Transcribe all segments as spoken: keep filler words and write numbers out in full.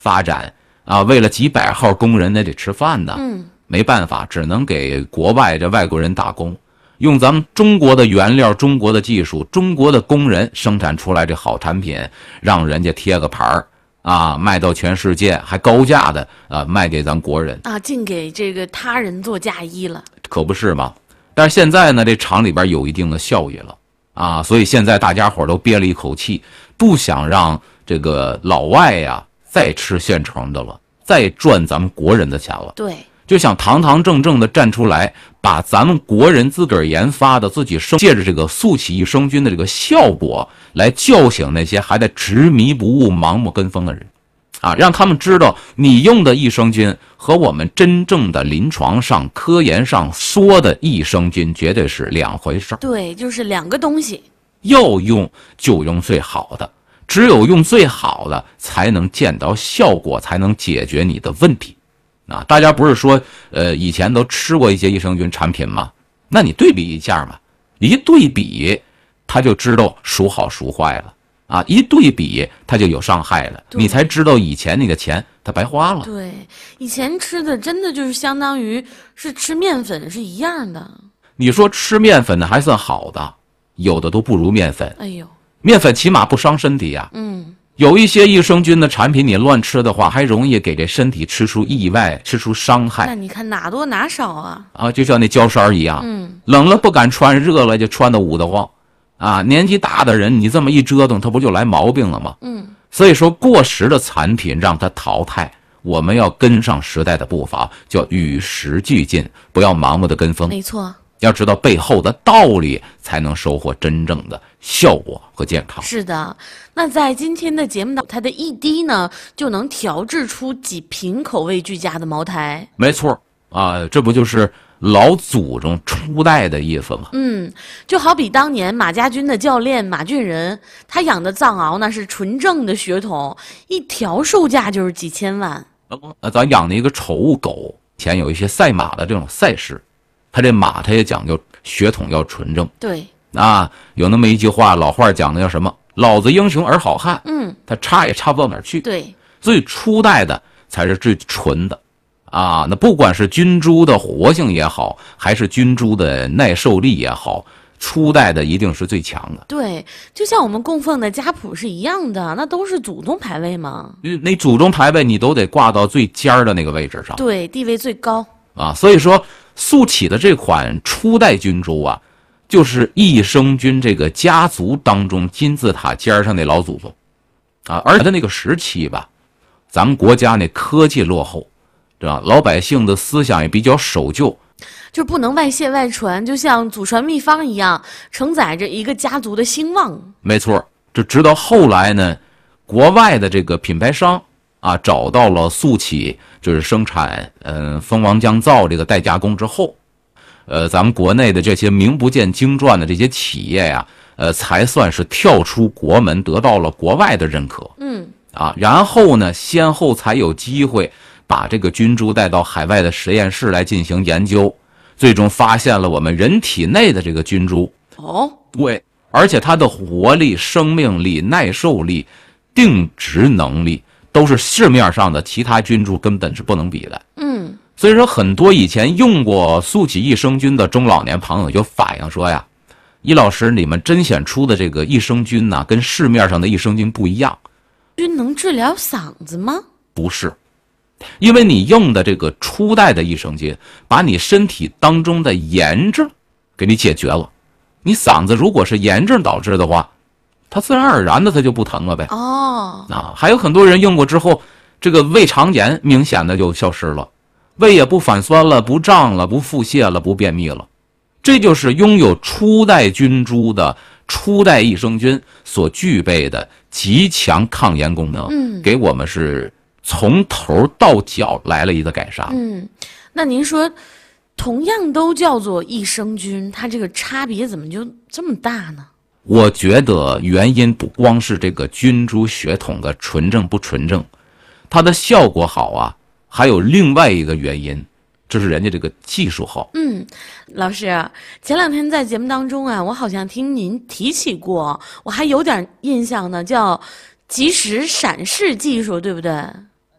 发展啊，为了几百号工人那得吃饭呢， 嗯， 没办法，只能给国外这外国人打工，用咱们中国的原料、中国的技术、中国的工人生产出来这好产品，让人家贴个牌儿啊，卖到全世界，还高价的啊卖给咱国人啊，净给这个他人做嫁衣了， 可不是吗？但是现在呢，这厂里边有一定的效益了啊，所以现在大家伙都憋了一口气，不想让这个老外呀再吃现成的了，再赚咱们国人的钱了。 对， 就想堂堂正正的站出来，把咱们国人自个儿研发的、自己生借着这个速起益生菌的这个效果，来叫醒那些还在执迷不悟、盲目跟风的人，啊，让他们知道你用的益生菌和我们真正的临床上、科研上说的益生菌绝对是两回事儿。 对，就是两个东西。 要用就用最好的，只有用最好的，才能见到效果，才能解决你的问题。啊，大家不是说，呃，以前都吃过一些益生菌产品吗？那你对比一下嘛，一对比，他就知道孰好孰坏了啊！一对比，他就有伤害了，你才知道以前那个钱他白花了。 对，以前吃的真的就是相当于是吃面粉是一样的。 你说吃面粉的还算好的，有的都不如面粉。 哎呦， 面粉起码不伤身体呀、啊。 嗯。 有一些益生菌的产品，你乱吃的话，还容易给这身体吃出意外，吃出伤害。 那你看哪多哪少啊？ 啊，就像那胶衫一样， 嗯， 冷了不敢穿，热了就穿得捂得慌。啊，年纪大的人，你这么一折腾，他不就来毛病了吗？ 嗯， 所以说过时的产品让它淘汰，我们要跟上时代的步伐，叫与时俱进，不要盲目的跟风。 没错。 要知道背后的道理，才能收获真正的效果和健康。 是的，那在今天的节目当中，它的一滴呢，就能调制出几瓶口味俱佳的茅台。 没错啊，这不就是老祖宗初代的意思吗？ 嗯，就好比当年马家军的教练马俊仁，他养的藏獒那是纯正的血统，一条售价就是几千万。 呃，咱养的一个宠物狗，前有一些赛马的这种赛事。他这马，他也讲究血统要纯正。 对啊，有那么一句话，老话讲的叫什么？老子英雄儿好汉。 嗯， 他差也差不到哪儿去。 对， 最初代的才是最纯的啊。那不管是菌株的活性也好，还是菌株的耐受力也好，初代的一定是最强的。 对，就像我们供奉的家谱是一样的，那都是祖宗牌位嘛。 那祖宗牌位你都得挂到最尖儿的那个位置上。 对，地位最高啊。所以说。速起的这款初代菌株啊，就是益生菌这个家族当中金字塔尖上那老祖宗啊。而且那个时期吧，咱们国家那科技落后，对吧？老百姓的思想也比较守旧， 就不能外泄外传，就像祖传秘方一样，承载着一个家族的兴旺。 没错，这直到后来呢，国外的这个品牌商啊找到了速起。就是生产，嗯、呃，蜂王浆皂这个代加工之后，呃，咱们国内的这些名不见经传的这些企业呀，呃，才算是跳出国门，得到了国外的认可。 嗯， 啊，然后呢，先后才有机会把这个菌株带到海外的实验室来进行研究，最终发现了我们人体内的这个菌株。 哦， 对，而且它的活力、生命力、耐受力、定植能力。都是市面上的其他菌株根本是不能比的。 嗯， 所以说很多以前用过速起益生菌的中老年朋友就反映说呀，易老师，你们甄选出的这个益生菌呢、啊，跟市面上的益生菌不一样。 菌能治疗嗓子吗？ 不是，因为你用的这个初代的益生菌，把你身体当中的炎症给你解决了。你嗓子如果是炎症导致的话，它自然而然的它就不疼了呗。 哦， 啊，还有很多人用过之后，这个胃肠炎明显的就消失了，胃也不反酸了，不胀了，不腹泻了，不便秘了。这就是拥有初代菌株的初代益生菌所具备的极强抗炎功能， 嗯， 给我们是从头到脚来了一个改善。 嗯，那您说，同样都叫做益生菌，它这个差别怎么就这么大呢？ 我觉得原因不光是这个菌株血统的纯正不纯正，它的效果好啊，还有另外一个原因，这是人家这个技术好。 嗯，老师，前两天在节目当中啊，我好像听您提起过，我还有点印象呢，叫即时闪示技术，对不对？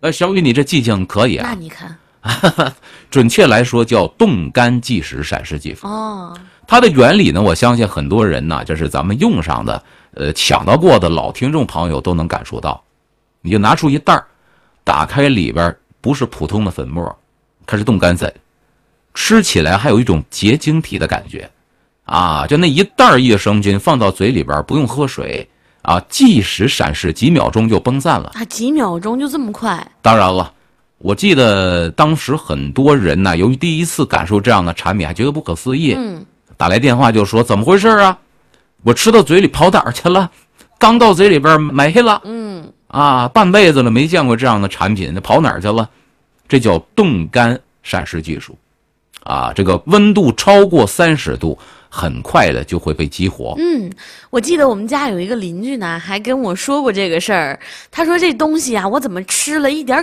呃，小雨，你这记性可以啊。 那你看， 准确来说叫冻干计时闪式技术。 哦， 它的原理呢，我相信很多人呢，就是咱们用上的，呃，抢到过的老听众朋友都能感受到。你就拿出一袋儿，打开里边不是普通的粉末，它是冻干粉，吃起来还有一种结晶体的感觉，啊，就那一袋益生菌放到嘴里边不用喝水啊，计时闪逝，几秒钟就崩散了。 啊，几秒钟就这么快？ 当然了。我记得当时很多人呢，由于第一次感受这样的产品，还觉得不可思议， 嗯， 打来电话就说怎么回事啊？我吃到嘴里跑哪儿去了？刚到嘴里边没了， 嗯， 啊，半辈子了没见过这样的产品，那跑哪儿去了？这叫冻干闪逝技术，啊，这个温度超过三十度，很快的就会被激活。 嗯，我记得我们家有一个邻居呢，还跟我说过这个事儿。他说这东西啊，我怎么吃了一点